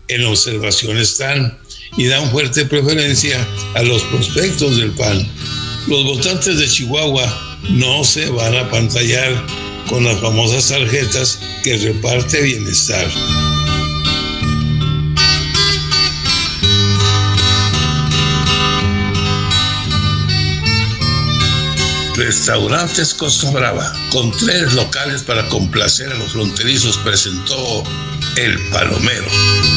en observación están y dan fuerte preferencia a los prospectos del PAN. Los votantes de Chihuahua no se van a pantallar con las famosas tarjetas que reparte Bienestar. Restaurantes Costa Brava, con 3 locales para complacer a los fronterizos, presentó El Palomero.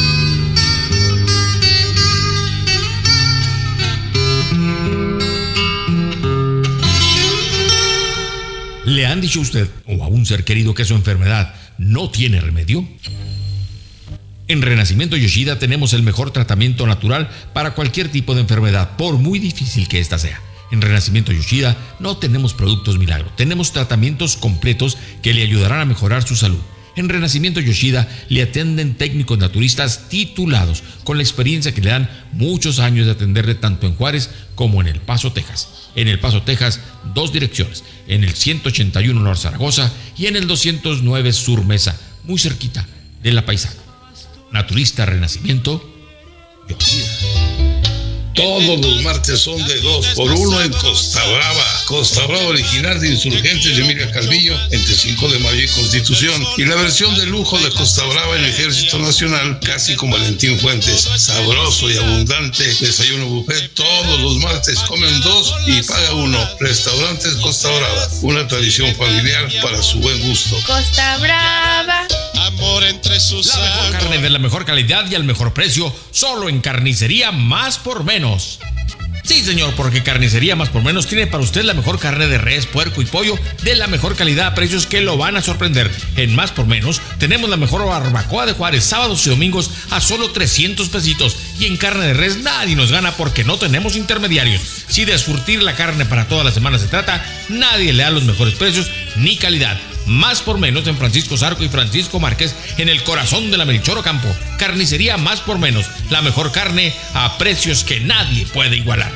¿Le han dicho a usted o a un ser querido que su enfermedad no tiene remedio? En Renacimiento Yoshida tenemos el mejor tratamiento natural para cualquier tipo de enfermedad, por muy difícil que ésta sea. En Renacimiento Yoshida no tenemos productos milagro, tenemos tratamientos completos que le ayudarán a mejorar su salud. En Renacimiento Yoshida le atienden técnicos naturistas titulados, con la experiencia que le dan muchos años de atenderle tanto en Juárez como en El Paso, Texas. En El Paso, Texas, 2 direcciones, en el 181 Norte Zaragoza y en el 209 Sur Mesa, muy cerquita de La Paisana. Naturista Renacimiento Yoshida. Todos los martes son de 2 por 1 en Costa Brava. Costa Brava original de Insurgentes de Emilia Calvillo, entre 5 de mayo y Constitución. Y la versión de lujo de Costa Brava en Ejército Nacional, casi como Valentín Fuentes. Sabroso y abundante desayuno buffet. Todos los martes comen 2 y paga 1. Restaurantes Costa Brava, una tradición familiar para su buen gusto. Costa Brava. Amor entre sus La mejor carne de la mejor calidad y al mejor precio, solo en Carnicería Más por Menos. Sí, señor, porque Carnicería Más por Menos tiene para usted la mejor carne de res, puerco y pollo de la mejor calidad a precios que lo van a sorprender. En Más por Menos tenemos la mejor barbacoa de Juárez, sábados y domingos a solo 300 pesitos. Y en carne de res nadie nos gana porque no tenemos intermediarios. Si de surtir la carne para toda la semana se trata, nadie le da los mejores precios ni calidad. Más por Menos en Francisco Zarco y Francisco Márquez, en el corazón de la Melchor Ocampo. Carnicería Más por Menos, la mejor carne a precios que nadie puede igualar.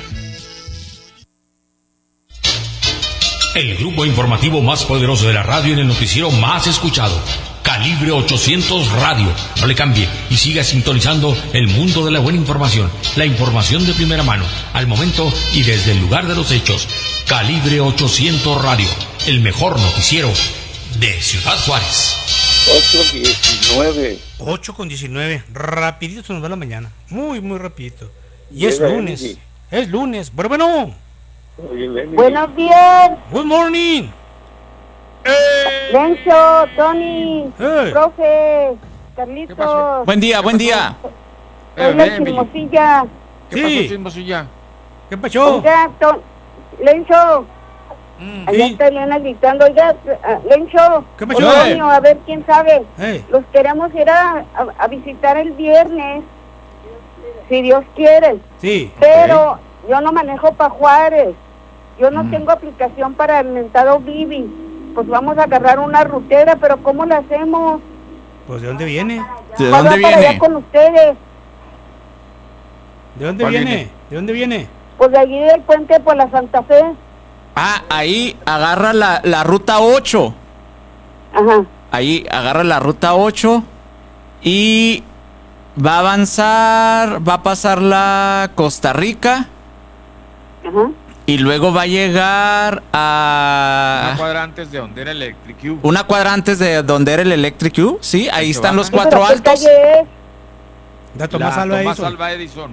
El grupo informativo más poderoso de la radio en el noticiero más escuchado. Calibre 800 Radio. No le cambie y siga sintonizando el mundo de la buena información. La información de primera mano, al momento y desde el lugar de los hechos. Calibre 800 Radio. El mejor noticiero de Ciudad Juárez. 8:19. 8:19. Rapidito se nos va la mañana. Muy, muy rapidito. Y es lunes. Emily. Es lunes. Pero bueno. Oye, Emily. Buenos días, Good morning. Lencho, Tony, Hey. profe, Carlitos. Buen día, buen día. Soy la chismosilla. Sí. Chismosilla? ¿Qué pasó? Oiga, Lencho, allá Sí. está Elena gritando. Oiga, Lencho, ¿Qué pasó? Antonio, a ver quién sabe. Hey. Los queremos ir a visitar el viernes, si Dios quiere. Sí. Pero yo no manejo para Juárez. Yo no tengo aplicación para el mentado Bibi. Pues vamos a agarrar una rutera, pero ¿cómo la hacemos? Pues ¿de dónde viene? ¿De ¿Cuál dónde va para allá viene? con ustedes? ¿De dónde ¿Cuál viene? viene? ¿De dónde viene? Pues de allí del puente por la Santa Fe. Ah, ahí agarra la ruta 8. Ajá. Ahí agarra la ruta 8 y va a avanzar, va a pasar la Costa Rica Ajá. y luego va a llegar Una a cuadra antes de donde era Electric U. una cuadra antes de donde era el Electric U. Sí, ahí Ahí se están baja. los Sí, pero 4 ¿qué altos. calle es? Da Tomás Alba Tomás Edison. Alba Edison.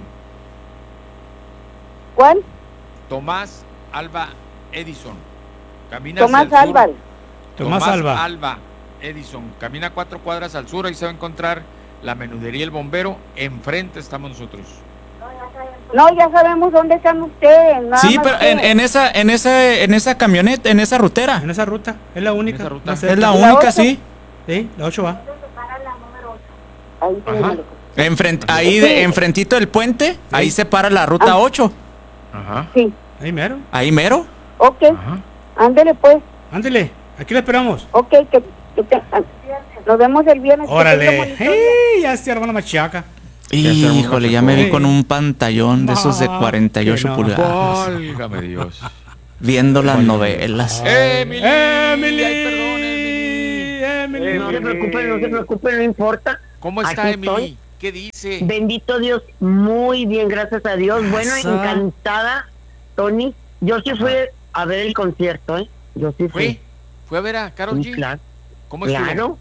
¿Cuál? Tomás Alba Edison. Camina Tomás hacia el sur. Álvarez. Tomás Alba. Alba Edison. Camina 4 cuadras al sur, ahí se va a encontrar la menudería El Bombero. Enfrente estamos nosotros. No, ya sabemos dónde están ustedes. Nada Sí, más pero que- en esa camioneta, en esa rutera. En esa ruta. Es la única. En esa ruta. más cerca. Es la ¿La única, ocho? sí. Sí, la 8 va. Ahí Ajá. tiene. Ahí enfrentito del puente, ahí se para la ruta 8. Ajá. Sí. Ahí mero. Ahí mero. Ok. Ajá. Ándele pues. Ándele. Aquí la esperamos. Ok, nos vemos el viernes. que tenga Órale. bonito día. Ya se armó la machaca. Híjole, ya me vi Sí. con un pantallón de esos de No, 48 que no. pulgadas. Válgame Dios. Viendo las novelas. Emily. Emily. Ay, perdón, Emily. Emily. No se preocupen, no importa. ¿Cómo está Aquí Emily? ¿Qué dice? Bendito Dios, muy bien, gracias a Dios. Bueno, Eso. encantada, Tony. Yo sí fui a ver el concierto, ¿eh? Yo sí fui. ¿Fue a ver a Karol Sí, G? claro. ¿Cómo estuvo? Claro.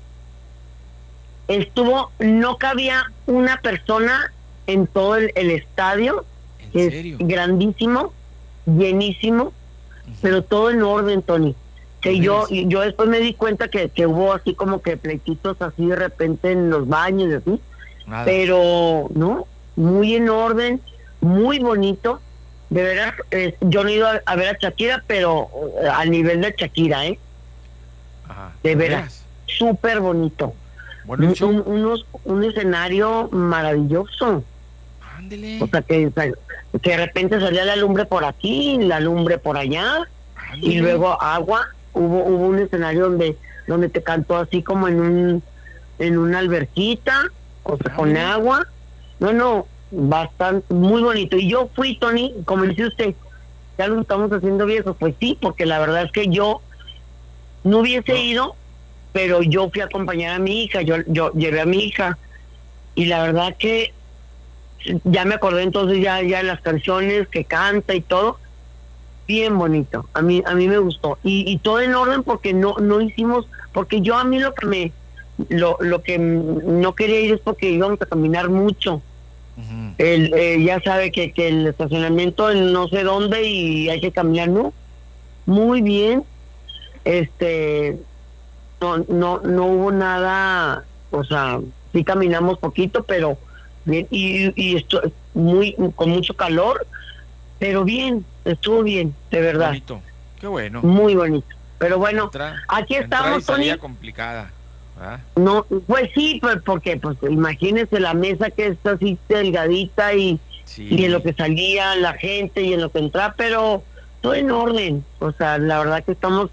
No cabía una persona en todo el estadio. ¿En Es serio? grandísimo, llenísimo, pero todo en orden, Tony. Que yo después me di cuenta que hubo así como que pleititos así de repente en los baños y así. Nada. Pero no, muy en orden, muy bonito. De veras, yo no he ido a ver a Shakira, pero a nivel de Shakira, Ajá. de veras, súper bonito. Bueno, el show. Un escenario maravilloso. Ándele. O sea, que de repente salía la lumbre por aquí, la lumbre por allá, y luego agua. Hubo un escenario donde te cantó así como en una alberquita, o sea, con agua. No, bastante, muy bonito. Y yo fui, Tony, como dice usted, ya lo estamos haciendo viejos. Pues sí, porque la verdad es que yo no hubiese ido, pero yo fui a acompañar a mi hija, yo llevé a mi hija, y la verdad que ya me acordé entonces ya de las canciones que canta y todo, bien bonito, a mí me gustó, y todo en orden porque no hicimos, porque yo a mí lo que no quería ir es porque íbamos a caminar mucho. Ya sabe que el estacionamiento en no sé dónde y hay que caminar, ¿no? Muy bien, no hubo nada, o sea, sí caminamos poquito, pero bien, y esto con mucho calor, pero bien, estuvo bien, de verdad. Bonito. Qué bueno. Muy bonito. Pero bueno, aquí estamos, Tony. Complicada. ¿Verdad? No, pues sí, pues porque pues imagínese la mesa que está así delgadita y en lo que salía la gente y en lo que entraba, pero todo en orden. O sea, la verdad que estamos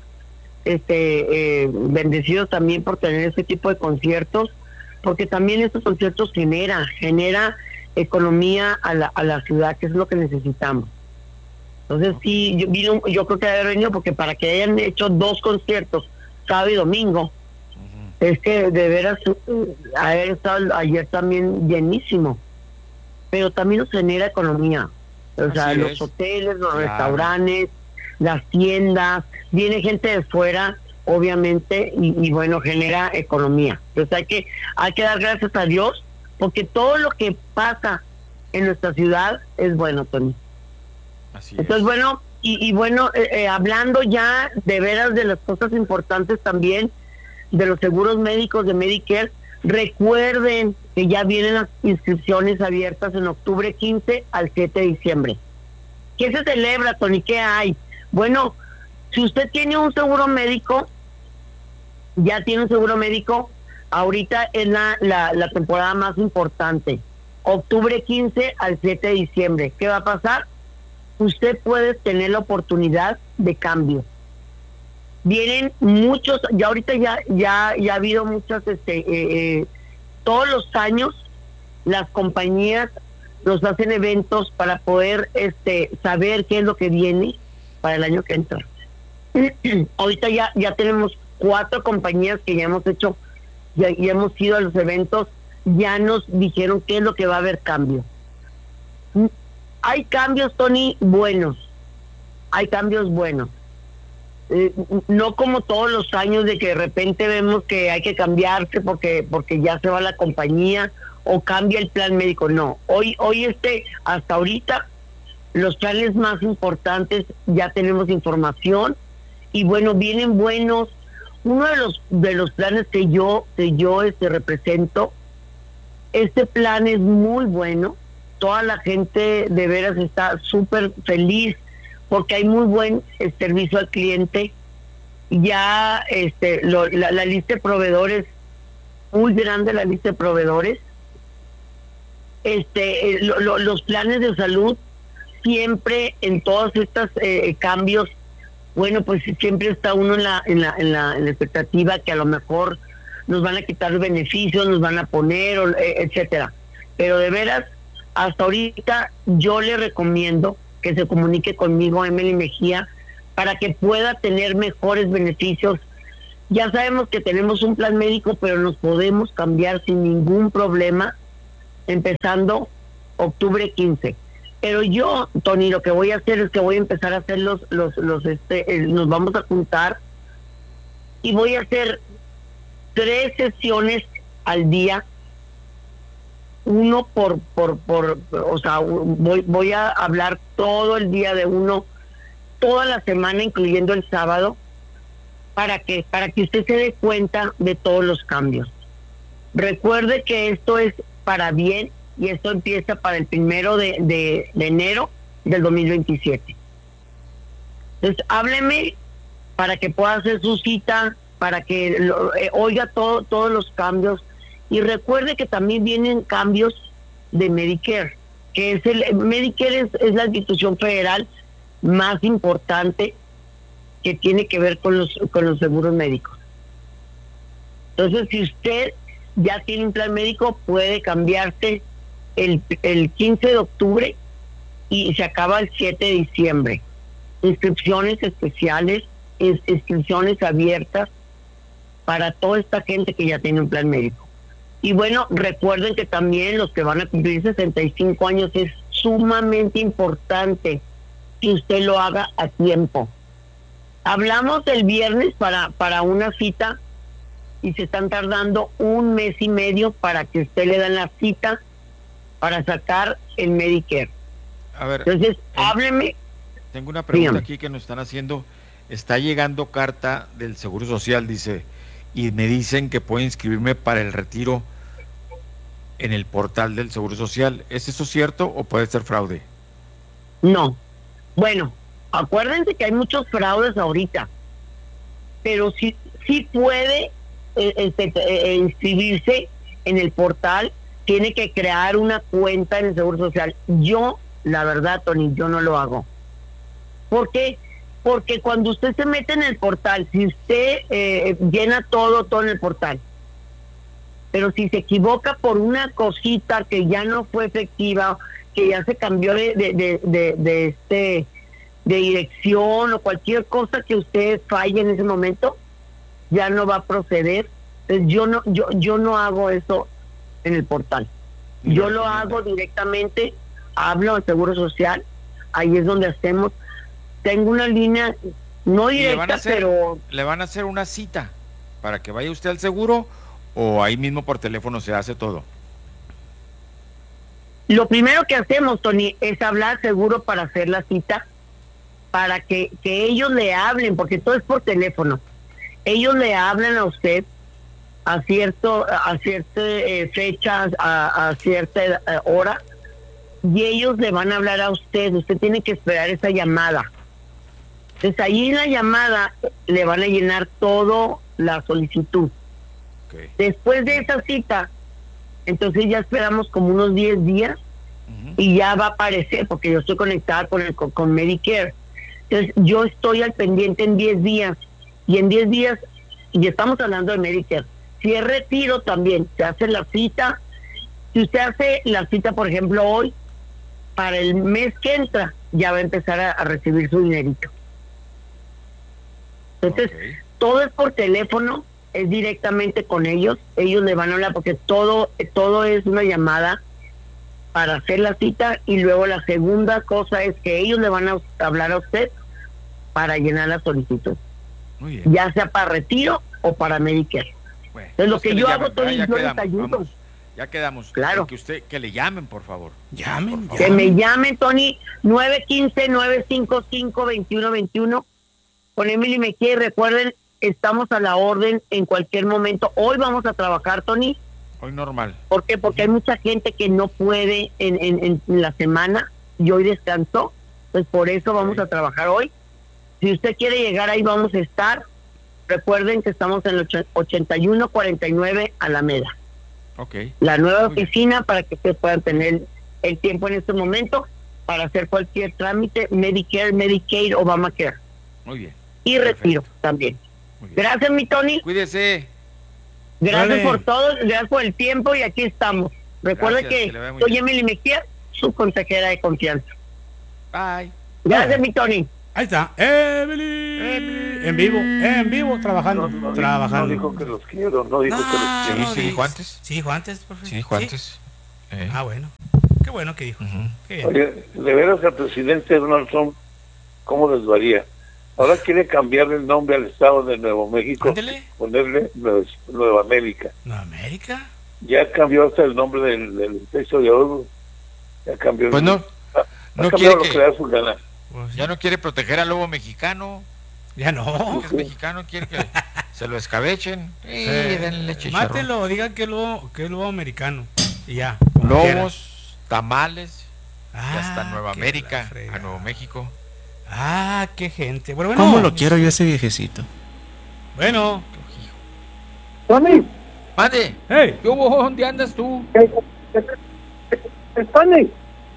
bendecidos también por tener este tipo de conciertos, porque también estos conciertos genera economía a la ciudad, que es lo que necesitamos. Entonces sí, yo creo que haber venido porque para que hayan hecho 2 conciertos, sábado y domingo, es que de veras haber estado ayer también llenísimo, pero también nos genera economía. O sea, los hoteles, los restaurantes, las tiendas, viene gente de fuera, obviamente, y bueno, genera economía. Entonces hay que dar gracias a Dios, porque todo lo que pasa en nuestra ciudad es bueno, Tony. Así es. Entonces, bueno, y bueno, hablando ya de veras de las cosas importantes también, de los seguros médicos de Medicare, recuerden que ya vienen las inscripciones abiertas en octubre 15 al 7 de diciembre. ¿Qué se celebra, Tony? ¿Qué hay? Bueno, si usted tiene un seguro médico, ya tiene un seguro médico, ahorita es la temporada más importante. Octubre 15 al 7 de diciembre. ¿Qué va a pasar? Usted puede tener la oportunidad de cambio. Vienen muchos, ya ahorita ya ha habido muchas, todos los años las compañías nos hacen eventos para poder saber qué es lo que viene para el año que entra. Ahorita ya tenemos 4 compañías que ya hemos hecho, ya hemos ido a los eventos, ya nos dijeron qué es lo que va a haber cambio. Hay cambios, Tony, buenos. Hay cambios buenos. No como todos los años de que de repente vemos que hay que cambiarse porque ya se va la compañía o cambia el plan médico. No, hoy hasta ahorita los planes más importantes ya tenemos información y bueno, vienen buenos. Uno de los planes que yo represento, este plan es muy bueno. Toda la gente de veras está súper feliz porque hay muy buen servicio al cliente. Ya la lista de proveedores, muy grande la lista de proveedores. Los planes de salud, siempre en todos estos cambios, bueno, pues siempre está uno en la expectativa que a lo mejor nos van a quitar beneficios, nos van a poner, etcétera. Pero de veras, hasta ahorita yo le recomiendo que se comunique conmigo, Emily Mejía, para que pueda tener mejores beneficios. Ya sabemos que tenemos un plan médico, pero nos podemos cambiar sin ningún problema empezando octubre 15. Pero yo, Tony, lo que voy a hacer es que voy a empezar a hacer nos vamos a juntar y voy a hacer 3 sesiones al día, uno o sea, voy a hablar todo el día de uno, toda la semana, incluyendo el sábado, para que usted se dé cuenta de todos los cambios. Recuerde que esto es para bien y esto empieza para el 1 de enero del 2027. Entonces, hábleme para que pueda hacer su cita, para que oiga todos los cambios. Y recuerde que también vienen cambios de Medicare, que es Medicare es la institución federal más importante que tiene que ver con los seguros médicos. Entonces, si usted ya tiene un plan médico, puede cambiarse el 15 de octubre y se acaba el 7 de diciembre. Inscripciones especiales, inscripciones abiertas para toda esta gente que ya tiene un plan médico. Y bueno, recuerden que también los que van a cumplir 65 años es sumamente importante que usted lo haga a tiempo. Hablamos el viernes para una cita y se están tardando 1 mes y medio para que usted le den la cita para sacar el Medicare. A ver, entonces, hábleme. Tengo una pregunta aquí que nos están haciendo. Está llegando carta del Seguro Social, dice, y me dicen que puedo inscribirme para el retiro en el portal del Seguro Social. ¿Es eso cierto o puede ser fraude? No. Bueno, acuérdense que hay muchos fraudes ahorita, pero sí puede inscribirse en el portal. Tiene que crear una cuenta en el Seguro Social. Yo, la verdad, Tony, yo no lo hago. ¿Por qué? Porque cuando usted se mete en el portal, si usted llena todo en el portal, pero si se equivoca por una cosita que ya no fue efectiva, que ya se cambió de dirección o cualquier cosa que usted falle en ese momento, ya no va a proceder. Entonces, yo no hago eso en el portal. Yo lo hago directamente, hablo al Seguro Social, ahí es donde hacemos. Tengo una línea no directa, pero ¿le van a hacer una cita para que vaya usted al seguro o ahí mismo por teléfono se hace todo? Lo primero que hacemos, Tony, es hablar al seguro para hacer la cita, para que ellos le hablen, porque todo es por teléfono. Ellos le hablan a usted a cierta fecha, a cierta hora, y ellos le van a hablar a usted. Usted tiene que esperar esa llamada. Entonces ahí en la llamada le van a llenar todo la solicitud. Okay. Después de esa cita, entonces ya esperamos como unos 10 días y ya va a aparecer, porque yo estoy conectada con Medicare. Entonces yo estoy al pendiente en 10 días, y en 10 días, y estamos hablando de Medicare. Si es retiro también, se hace la cita. Si usted hace la cita, por ejemplo, hoy, para el mes que entra, ya va a empezar a recibir su dinerito. Entonces, todo es por teléfono, es directamente con ellos. Ellos le van a hablar, porque todo es una llamada para hacer la cita, y luego la segunda cosa es que ellos le van a hablar a usted para llenar la solicitud. Muy bien. Ya sea para retiro o para Medicare. Bueno, entonces, lo que yo hago, todo yo les ayudo. Ya quedamos. Claro. Que le llamen, por favor. Llamen. Que me llamen, Tony, 915-955-2121. Con Emily Mejía. Recuerden, estamos a la orden en cualquier momento. Hoy vamos a trabajar, Tony. Hoy normal. ¿Por qué? Porque hay mucha gente que no puede en la semana, y hoy descansó. Pues por eso vamos a trabajar hoy. Si usted quiere llegar, ahí vamos a estar. Recuerden que estamos en el 8149 Alameda. La nueva oficina, para que ustedes puedan tener el tiempo en este momento para hacer cualquier trámite, Medicare, Medicaid, Obamacare. Muy bien. Y retiro también. Gracias, mi Tony. Cuídese. Gracias por todo, gracias por el tiempo, y aquí estamos. Recuerde que soy Emily Mejía, su consejera de confianza. Bye. Gracias, mi Tony. Ahí está, Emily. En vivo, trabajando. No dijo que los quiero, no dijo que los quiero. ¿Sí dijo antes? Sí dijo antes, por favor. Sí dijo antes. Bueno. Qué bueno que dijo. Qué bien. Oye, de veras al presidente Donald Trump, ¿cómo les varía? Ahora quiere cambiarle el nombre al estado de Nuevo México, ponerle Nueva América. ¿Nueva América? Ya cambió hasta el nombre del texto de oro. Ya cambió. Pues no quiere lo que da su gana. Pues ya no quiere proteger al lobo mexicano. Ya no. Es mexicano, quiere que se lo escabechen. Denle chicharrón. Mátelo, digan que es lobo americano. Y ya. Lobos, tamales, y hasta Nueva qué América, la a Nuevo México. Qué gente. Bueno, ¿Cómo lo quiero yo ese viejecito? Bueno. Tony. ¡Mande! ¡Hey! ¿Qué hubo? ¿Dónde andas tú? Tony.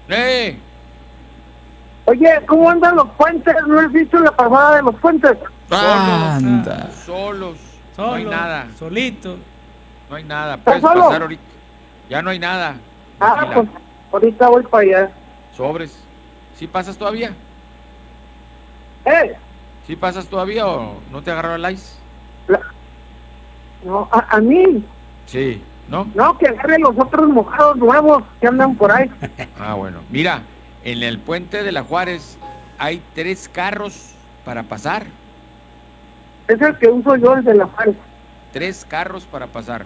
Oye, ¿cómo andan los puentes? ¿No has visto la pasada de los puentes? Solos. No hay nada. Solito. No hay nada. Puedes pasar ahorita. Ya no hay nada. Pues ahorita voy para allá. Sobres. ¿Sí pasas todavía? ¿Eh? ¿Sí pasas todavía o no te agarró el ice? No, a mí. Sí, ¿no? No, que agarre los otros mojados nuevos que andan por ahí. Bueno. Mira, en el puente de la Juárez hay 3 carros para pasar. Es el que uso yo, el de la Juárez. 3 carros para pasar.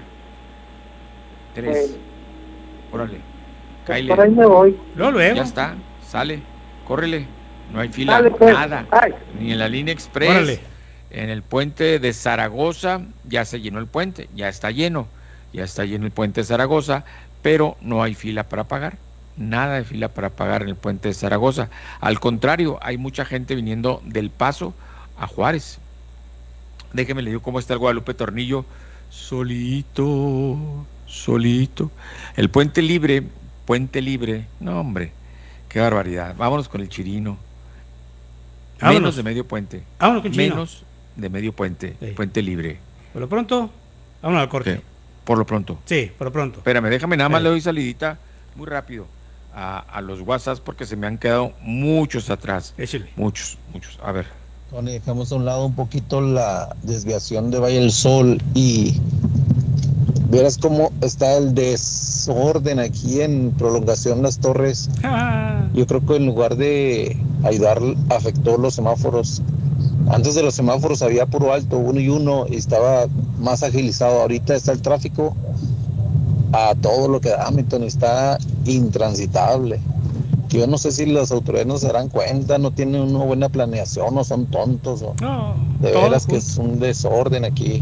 3. Órale. Cáile. Por ahí me voy. Luego. Ya está. Sale. Córrele. No hay fila. Dale, pues. Nada. Ni en la línea express. Órale. En el puente de Zaragoza ya se llenó el puente. Ya está lleno. Ya está lleno el puente de Zaragoza. Pero no hay fila para pagar. Nada de fila para pagar en el puente de Zaragoza. Al contrario, hay mucha gente viniendo del Paso a Juárez. Déjeme le digo cómo está el Guadalupe Tornillo. Solito. El puente libre. No, hombre. Qué barbaridad. Vámonos con el Chirino. Vámonos. Menos de medio puente. Vámonos con Chirino. Menos de medio puente. Sí. Puente libre. Por lo pronto, vámonos al corte. ¿Qué? Por lo pronto. Sí, por lo pronto. Espérame, déjame nada más le doy salidita muy rápido a los WhatsApps porque se me han quedado muchos atrás. Échale. Muchos. A ver. Tony, dejamos a un lado un poquito la desviación de Valle del Sol y verás cómo está el desorden aquí en Prolongación Las Torres. Yo creo que en lugar de ayudar afectó los semáforos. Antes de los semáforos había puro alto, 1 y 1, y estaba más agilizado. Ahorita está el tráfico a todo lo que da, Tony, está intransitable. Que yo no sé si las autoridades no se darán cuenta, no tienen una buena planeación, o son tontos, o de veras que es un desorden aquí.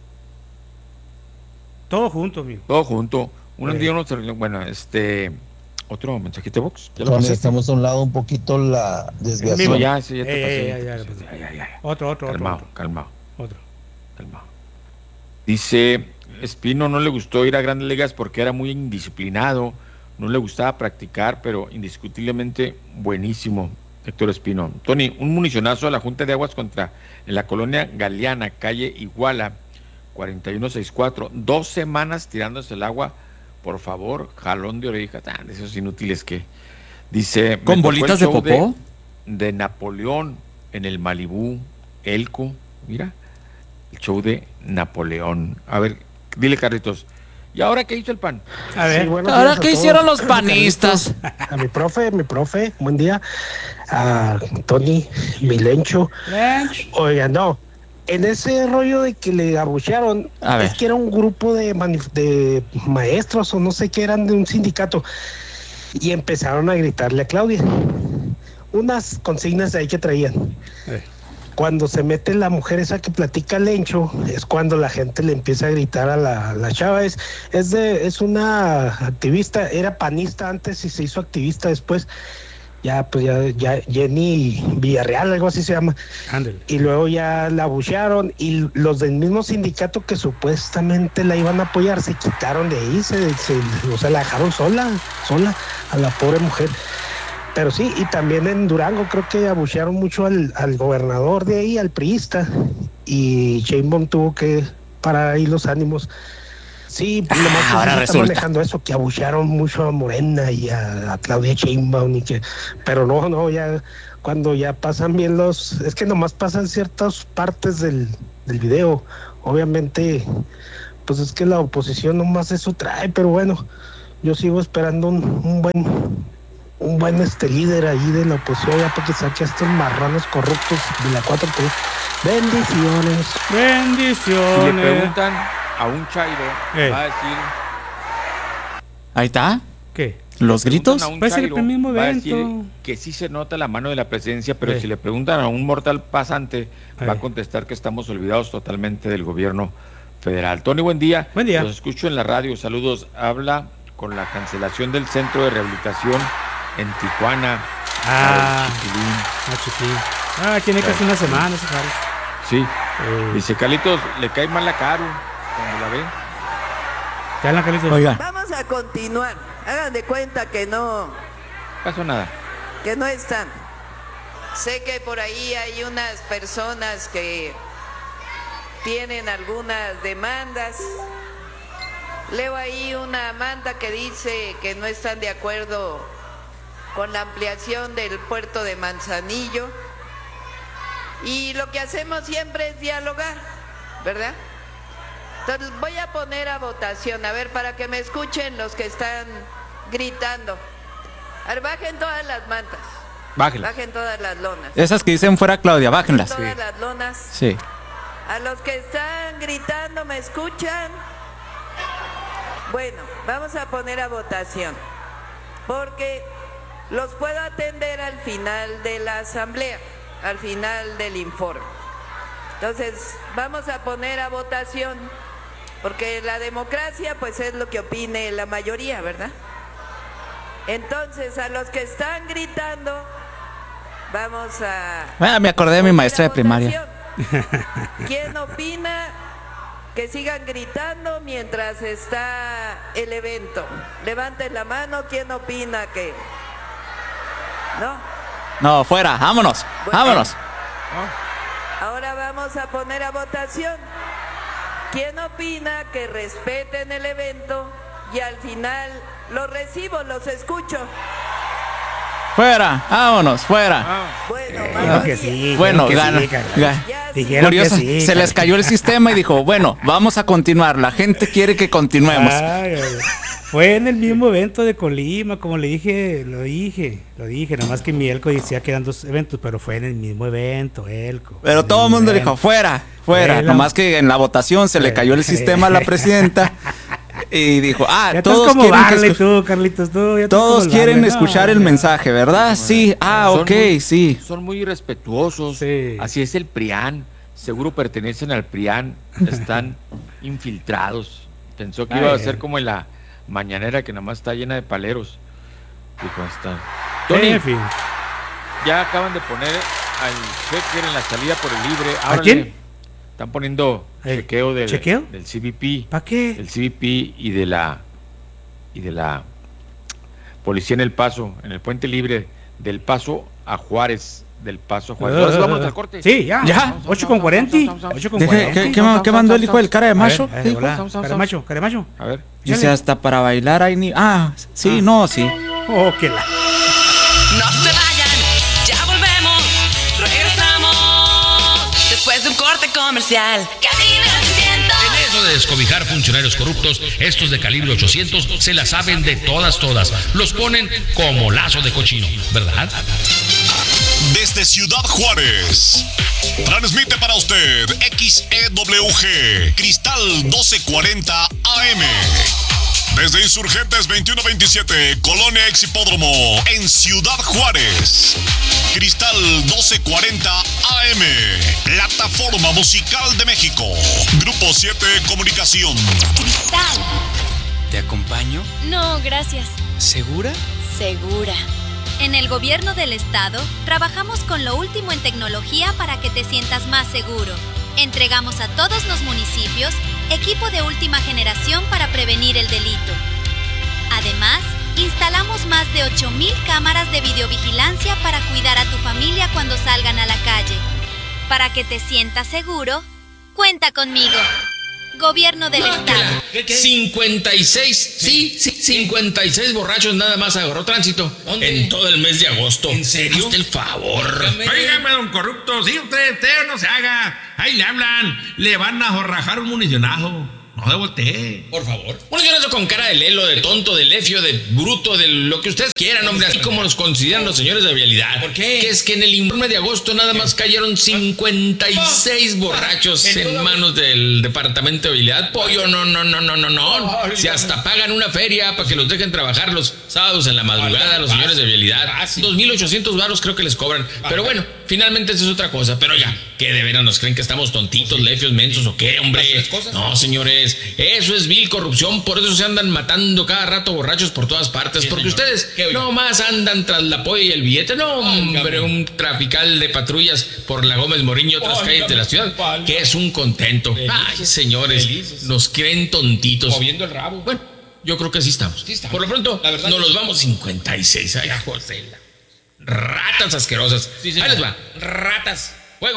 Todo junto, amigo. Todo junto. Un día uno otro mensajito de Vox. Tony, estamos a un lado un poquito la desviación. Ya te pasé. Ya. Otro. Calmado. Dice Espino, no le gustó ir a Grandes Ligas porque era muy indisciplinado, no le gustaba practicar, pero indiscutiblemente buenísimo. Héctor Espino. Tony, un municionazo a la Junta de Aguas en la colonia Galeana, calle Iguala, 4164, 2 semanas tirándose el agua, por favor, jalón de oreja, de esos inútiles que dice. ¿Con bolitas de popó? De Napoleón en el Malibú, Elco, mira, el show de Napoleón. A ver, dile, Carlitos, ¿y ahora qué hizo el PAN? A ver, sí, ¿ahora qué hicieron los panistas? A mi profe, buen día. A Tony, mi Lencho. Oiga, no, en ese rollo de que le abuchearon, es que era un grupo de maestros o no sé qué, eran de un sindicato, y empezaron a gritarle a Claudia unas consignas de ahí que traían. Cuando se mete la mujer esa que platica Lencho, es cuando la gente le empieza a gritar a la chava. Es una activista, era panista antes y se hizo activista después. Ya Jenny Villarreal, algo así se llama. Ándale. Y luego ya la abuchearon y los del mismo sindicato que supuestamente la iban a apoyar se quitaron de ahí, la dejaron sola a la pobre mujer. Pero sí, y también en Durango creo que abuchearon mucho al gobernador de ahí, al priista, y Sheinbaum tuvo que parar ahí los ánimos. Sí, ahora resulta manejando eso, que abuchearon mucho a Morena y a Claudia Sheinbaum, pero no, ya cuando ya pasan bien es que nomás pasan ciertas partes del video. Obviamente, pues es que la oposición nomás eso trae, pero bueno, Yo sigo esperando un buen líder ahí de la oposición, ya para que saque a estos marranos corruptos de la 4T. Bendiciones. Bendiciones. Si le preguntan a un chairo, va a decir... Ahí está. ¿Qué? ¿Los gritos? Puede ser el mismo va a evento. decir que sí se nota la mano de la presidencia, pero si le preguntan a un mortal pasante, va a contestar que estamos olvidados totalmente del gobierno federal. Tony, buen día. Buen día. Los escucho en la radio, saludos. Habla con la cancelación del centro de rehabilitación en Tijuana. Chiquilín. Tiene casi una semana ese Caro. Sí. Dice Carlitos, le cae mal la Caro cuando la ve. ¿Qué hablan, Carlitos? Oiga. Vamos a continuar. Hagan de cuenta que no pasó nada. Que no están. Sé que por ahí hay unas personas que tienen algunas demandas. Leo ahí una manda que dice que no están de acuerdo con la ampliación del puerto de Manzanillo. Y lo que hacemos siempre es dialogar, ¿verdad? Entonces voy a poner a votación, a ver, para que me escuchen los que están gritando. A ver, bajen todas las mantas. Bajen todas las lonas. Esas que dicen fuera Claudia, bájenlas. Todas las lonas. Sí. A los que están gritando, ¿me escuchan? Bueno, vamos a poner a votación, porque los puedo atender al final de la asamblea, al final del informe. Entonces, vamos a poner a votación, porque la democracia, pues, es lo que opine la mayoría, ¿verdad? Entonces, a los que están gritando, vamos a... me acordé de mi maestra de primaria. ¿Quién opina que sigan gritando mientras está el evento? Levanten la mano, ¿quién opina que...? ¿No? No, fuera, vámonos, vámonos. Ahora vamos a poner a votación. ¿Quién opina que respeten el evento y al final los recibo, los escucho? Fuera, vámonos, fuera. Bueno, que sí. Bueno, gana. Curioso, se les cayó el sistema y dijo, bueno, vamos a continuar. La gente quiere que continuemos. Fue en el mismo evento de Colima, como le dije, lo dije, nomás que mi Elco decía que eran dos eventos, pero fue en el mismo evento, Elco. Pero todo el mundo dijo, fuera, nomás que en la votación se le cayó el sistema a la presidenta y dijo, todos quieren Carlitos, todos quieren escuchar el mensaje, ¿verdad? Sí, sí. Son muy irrespetuosos, así es el PRIAN, seguro pertenecen al PRIAN, están infiltrados. Pensó que iba a ser como en la mañanera que nada más está llena de paleros. Dijo, está. Tony, en fin. Ya acaban de poner al checker en la salida por el libre. ¿A quién? Están poniendo chequeo del CBP. ¿Para qué? Del CBP y de la policía en El Paso, en el puente libre del Paso a Juárez. Del Paso a Juárez. Vamos al corte. Sí, ya. 8:40. ¿Qué mandó el hijo del cara de macho? Cara de macho. A ver. Dice hasta para bailar ahí ni. Sí. Oh, que la. No se vayan, ya volvemos. Regresamos después de un corte comercial. Calibre 800. En eso de descobijar funcionarios corruptos, estos de calibre 800 se la saben de todas. Los ponen como lazo de cochino, ¿verdad? Desde Ciudad Juárez, transmite para usted XEWG Cristal 1240 AM. Desde Insurgentes 2127, Colonia Ex Hipódromo, en Ciudad Juárez. Cristal 1240 AM, Plataforma Musical de México. Grupo 7 Comunicación. Cristal. ¿Te acompaño? No, gracias. ¿Segura? Segura. En el gobierno del estado, trabajamos con lo último en tecnología para que te sientas más seguro. Entregamos a todos los municipios equipo de última generación para prevenir el delito. Además, instalamos más de 8,000 cámaras de videovigilancia para cuidar a tu familia cuando salgan a la calle. Para que te sientas seguro, cuenta conmigo. Gobierno del estado. 56 borrachos nada más agarró tránsito. ¿Dónde? En todo el mes de agosto. ¿En serio? Hazte el favor. Óigame, don corrupto, sí, usted no se haga. Ahí le hablan, le van a jorrajar un municionazo. No me voltee, por favor. Un señorazo con cara de lelo, de tonto, de lefio, de bruto, de lo que ustedes quieran, hombre, así como los consideran los señores de vialidad. ¿Por qué? Que es que en el informe de agosto nada más cayeron 56 borrachos en manos del departamento de vialidad. Pollo, no. Si hasta pagan una feria para que los dejen trabajar los sábados en la madrugada los señores de vialidad. 2,800 varos creo que les cobran. Pero bueno, finalmente eso es otra cosa. Pero ya, ¿qué de veras nos creen que estamos tontitos, lefios, mensos o qué, hombre? No, señores. Eso es vil corrupción, por eso se andan matando cada rato borrachos por todas partes, porque ustedes no más andan tras la polla y el billete, no, hombre, un trafical de patrullas por la Gómez Morín y otras calles de la ciudad, que es un contento. Ay, señores, nos creen tontitos. Moviendo el rabo. Bueno, yo creo que así estamos. Por lo pronto, nos los vamos 56. Ay, José, ratas asquerosas. Ahí les va. Ratas. Fuego.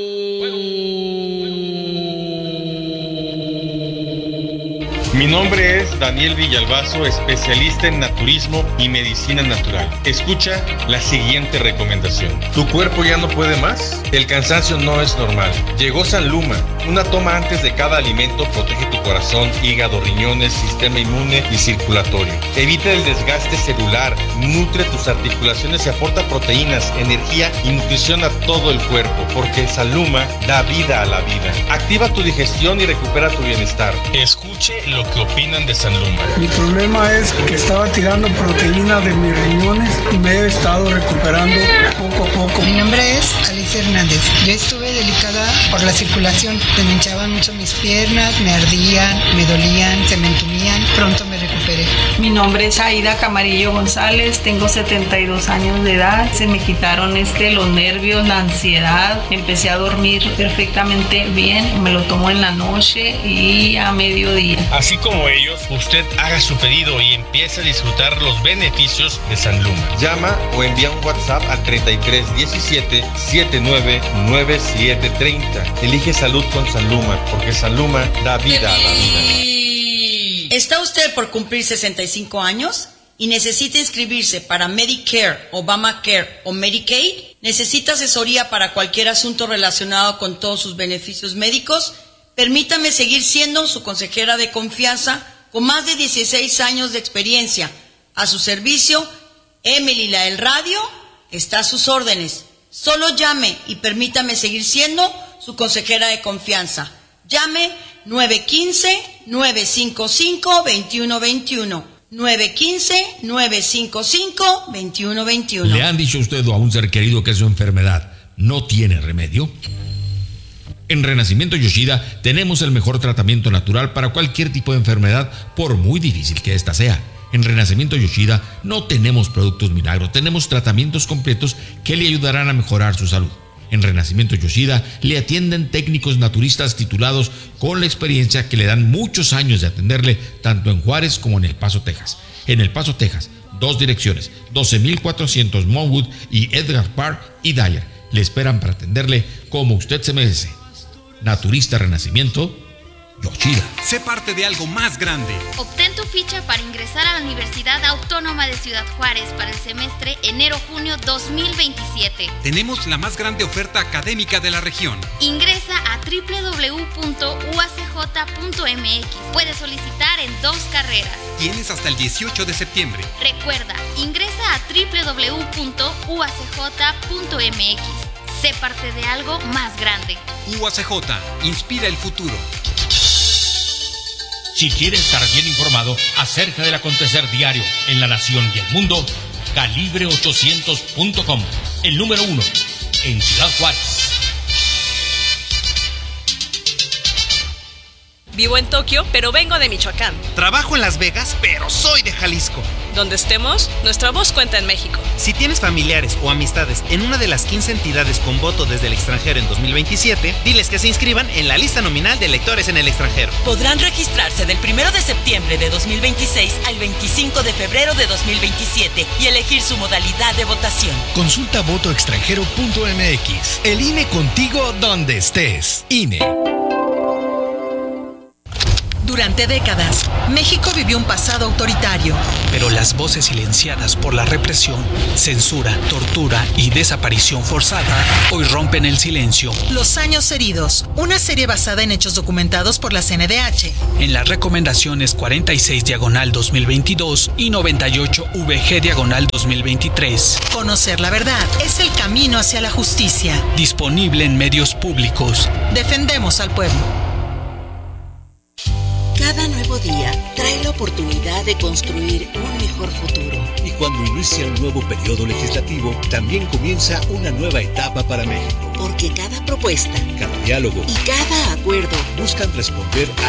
Mi nombre es Daniel Villalbazo, especialista en naturismo y medicina natural. Escucha la siguiente recomendación. ¿Tu cuerpo ya no puede más? El cansancio no es normal. Llegó Sanluma. Una toma antes de cada alimento protege tu corazón, hígado, riñones, sistema inmune y circulatorio. Evita el desgaste celular, nutre tus articulaciones y aporta proteínas, energía y nutrición a todo el cuerpo, porque Sanluma da vida a la vida. Activa tu digestión y recupera tu bienestar. Escuche lo que opinan de Sanluma. Mi problema es que estaba tirando proteína de mis riñones y me he estado recuperando poco a poco. Mi nombre es Alicia Hernández. Yo estuve delicada por la circulación. Se me hinchaban mucho mis piernas, me ardían, me dolían, se me entumían. Pronto me recuperé. Mi nombre es Aida Camarillo González. Tengo 72 años de edad. Se me quitaron los nervios, la ansiedad. Empecé a dormir perfectamente bien. Me lo tomo en la noche y a mediodía. Así como ellos, usted haga su pedido y empiece a disfrutar los beneficios de Sanluma. Llama o envía un WhatsApp al 3317 799730. Elige salud con Sanluma, porque Sanluma da vida a la vida. ¿Está usted por cumplir 65 años y necesita inscribirse para Medicare, Obamacare o Medicaid? ¿Necesita asesoría para cualquier asunto relacionado con todos sus beneficios médicos? Permítame seguir siendo su consejera de confianza con más de 16 años de experiencia. A su servicio, Emily la del radio está a sus órdenes. Solo llame y permítame seguir siendo su consejera de confianza. Llame 915-955-2121. 915-955-2121. ¿Le han dicho a usted o a un ser querido que su enfermedad no tiene remedio? En Renacimiento Yoshida tenemos el mejor tratamiento natural para cualquier tipo de enfermedad, por muy difícil que ésta sea. En Renacimiento Yoshida no tenemos productos milagros, tenemos tratamientos completos que le ayudarán a mejorar su salud. En Renacimiento Yoshida le atienden técnicos naturistas titulados con la experiencia que le dan muchos años de atenderle tanto en Juárez como en El Paso, Texas. En El Paso, Texas, 2 direcciones, 12,400 Monwood y Edgar Park y Dyer. Le esperan para atenderle como usted se merece. Naturista Renacimiento Yoshida. Sé parte de algo más grande. Obtén tu ficha para ingresar a la Universidad Autónoma de Ciudad Juárez para el semestre enero-junio 2027. Tenemos la más grande oferta académica de la región. Ingresa a www.uacj.mx. Puedes solicitar en 2 carreras. Tienes hasta el 18 de septiembre. Recuerda, ingresa a www.uacj.mx. Sé parte de algo más grande. UACJ, inspira el futuro. Si quieres estar bien informado acerca del acontecer diario en la nación y el mundo, Calibre800.com, el número 1 en Ciudad Juárez. Vivo en Tokio, pero vengo de Michoacán. Trabajo en Las Vegas, pero soy de Jalisco. Donde estemos, nuestra voz cuenta en México. Si tienes familiares o amistades en una de las 15 entidades con voto desde el extranjero en 2027, diles que se inscriban en la lista nominal de electores en el extranjero. Podrán registrarse del 1 de septiembre de 2026 al 25 de febrero de 2027 y elegir su modalidad de votación. Consulta votoextranjero.mx. El INE contigo donde estés. INE. Durante décadas, México vivió un pasado autoritario. Pero las voces silenciadas por la represión, censura, tortura y desaparición forzada hoy rompen el silencio. Los años heridos, una serie basada en hechos documentados por la CNDH. En las recomendaciones 46/2022 y 98/VG/2023. Conocer la verdad es el camino hacia la justicia. Disponible en medios públicos. Defendemos al pueblo. Cada nuevo día trae la oportunidad de construir un mejor futuro. Y cuando inicia un nuevo periodo legislativo, también comienza una nueva etapa para México. Porque cada propuesta, cada diálogo y cada acuerdo buscan responder a